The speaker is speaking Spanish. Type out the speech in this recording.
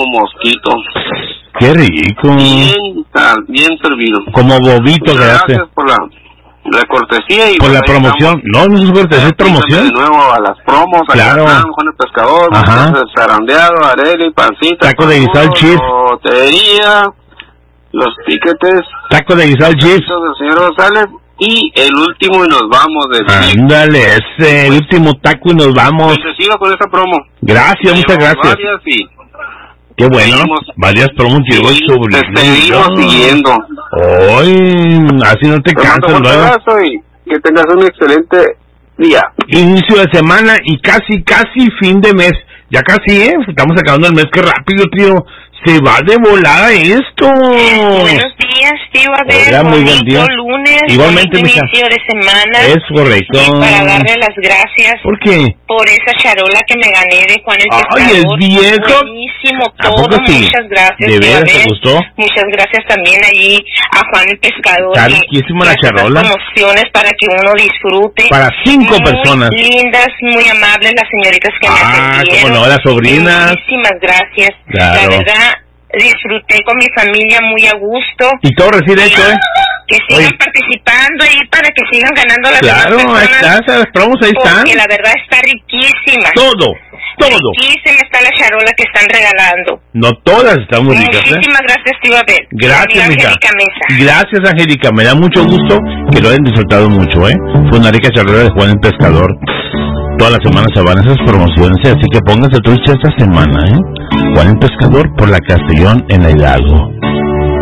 mosquito. Qué rico. Bien servido. Como bobito que hace. Gracias por la cortesía. Y por la promoción. No es cortesía, es promoción. De nuevo a las promos. Claro. Juan el Pescador. Zarandeado, areli, pancita. Taco de guisado chips. Lotería. Los piquetes. Taco de guisado chips. Del señor González. Y el último y nos vamos. Ándale, ese, el último taco y nos vamos. Bendecido con esa promo. Gracias, muchas gracias. Qué bueno, varias promos llegó el sobrino. Te seguimos siguiendo. Hoy, así no te cansas, ¿verdad? Y que tengas un excelente día. Inicio de semana y casi fin de mes. Ya casi, estamos acabando el mes, qué rápido, tío. Se va de volada esto. Buenos días, tío. A ver, hola, muy buen día. Lunes, igualmente, mija. Inicio de semana. Es correcto. Y para darle las gracias. ¿Por qué? Por esa charola que me gané de Juan el Pescador. Ay, es viejo. Buenísimo todo. Sí? Muchas gracias. ¿De veras te gustó? Muchas gracias también ahí a Juan el Pescador. Está riquísima la charola. Promociones para que uno disfrute. Para 5 personas. Lindas, muy amables las señoritas que me atendieron. Cómo no, las sobrinas. Muchísimas gracias. Claro. La verdad, disfruté con mi familia muy a gusto. Y todo recibe hecho, Que sigan participando ahí para que sigan ganando las Claro, ahí está, las promos ahí están. Porque la verdad está riquísima. Todo. Riquísima está la charola que están regalando. No todas están muy ricas. Muchísimas gracias, tío Abel. Gracias, mija. Angélica Mesa. Gracias, Angélica. Me da mucho gusto que lo hayan disfrutado mucho, Fue una rica charola de Juan el Pescador. Todas las semanas se van esas promociones, así que póngase trucha esta semana, Juan el Pescador por la Castellón en la Hidalgo.